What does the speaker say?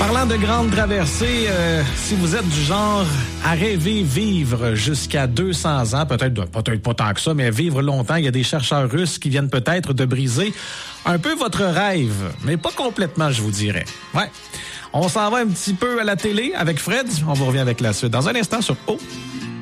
Parlant de grande traversée, si vous êtes du genre à rêver vivre jusqu'à 200 ans, peut-être pas tant que ça, mais vivre longtemps, il y a des chercheurs russes qui viennent peut-être de briser un peu votre rêve, mais pas complètement, je vous dirais. Ouais. On s'en va un petit peu à la télé avec Fred. On vous revient avec la suite dans un instant sur O.